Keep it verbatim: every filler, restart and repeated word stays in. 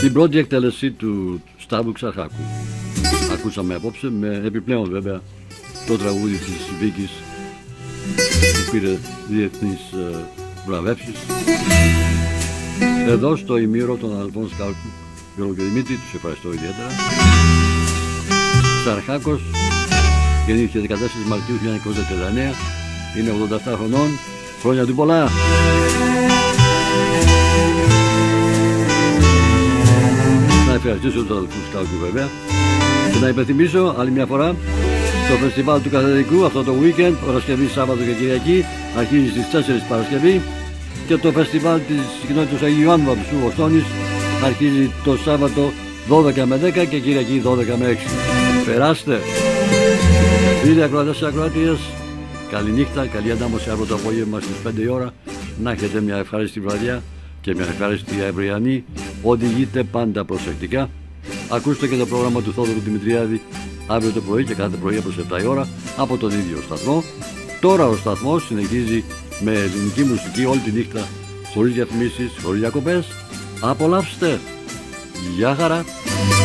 Στην πρώτη εκτέλεση του Σταύρου Ξαρχάκου. Ακούσαμε απόψε, με επιπλέον βέβαια, το τραγούδι της Βίκης που πήρε διεθνείς ε, βραβεύσεις. Εδώ στο ημίωρο των αδελφών Σκάλκου, Γιώργο και Δημήτρη, τους ευχαριστώ ιδιαίτερα. Ξαρχάκος γεννήθηκε δεκατέσσερις Μαρτίου χίλια εννιακόσια τριάντα εννέα, είναι ογδόντα επτά χρονών, χρόνια του πολλά. Να ευχαριστήσω τους αδελφούς Σκάλκου βέβαια και να υπενθυμίσω άλλη μια φορά το φεστιβάλ του Καθεδρικού αυτό το weekend, Παρασκευή, Σάββατο και Κυριακή, αρχίζει στις τέσσερις Παρασκευή, και το φεστιβάλ της κοινότητας Αγίου Ιωάννου Βαπτιστού Βοστόνης αρχίζει το Σάββατο δώδεκα με δέκα και Κυριακή δώδεκα με έξι. Περάστε! Φίλοι ακροατές και ακροατίες, καλή νύχτα, καλή αντάμωση αύριο το απόγευμα στις πέντε η ώρα. Να έχετε μια ευχάριστη βραδιά και μια ευχάριστη αυριανή. Οδηγείτε πάντα προσεκτικά. Ακούστε και το πρόγραμμα του Θόδωρου Δημητριάδη αύριο το πρωί και κάθε πρωί από τις επτά η ώρα από τον ίδιο σταθμό. Τώρα ο σταθμός συνεχίζει με ελληνική μουσική όλη τη νύχτα, χωρίς διαφημίσεις, χωρίς διακοπές. Απολαύστε! Γεια χαρά!